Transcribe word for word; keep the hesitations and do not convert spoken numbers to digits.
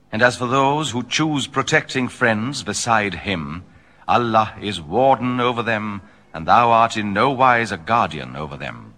And as for those who choose protecting friends beside him, Allah is warden over them, and thou art in no wise a guardian over them.